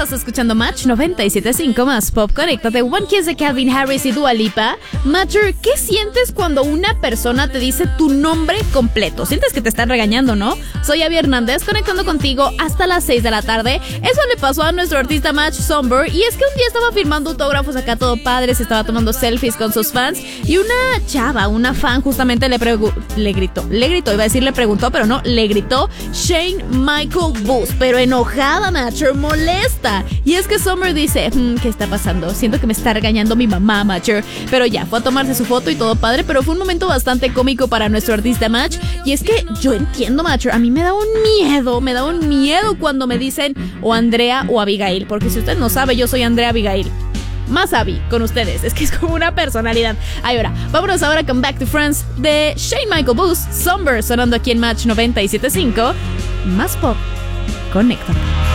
Estás escuchando Match 97.5 más Pop. Conéctate. One Kiss de Calvin Harris y Dua Lipa. Matcher, ¿qué sientes cuando una persona te dice tu nombre completo? Sientes que te están regañando, ¿no? Soy Abby Hernández, conectando contigo hasta las 6 de la tarde. Eso le pasó a nuestro artista Match Somber. Y es que un día estaba firmando autógrafos acá todo padre, se estaba tomando selfies con sus fans. Y una chava, una fan, justamente le gritó, iba a decir le preguntó, pero no, le gritó Shane Michael Booth, pero enojada, Matcher, molesta. Y es que Summer dice, ¿qué está pasando? Siento que me está regañando mi mamá, Matcher. Pero ya, fue a tomarse su foto y todo padre, pero fue un momento bastante cómico para nuestro artista Match. Y es que yo entiendo, Matcher, a mí me da un miedo cuando me dicen o Andrea o Abigail, porque si usted no sabe, yo soy Andrea Abigail. Más Abby con ustedes, es que es como una personalidad. Ahora, vámonos ahora con Back to Friends de Shane Michael Booth, Somber, sonando aquí en Match 97.5. Más Pop, conéctate.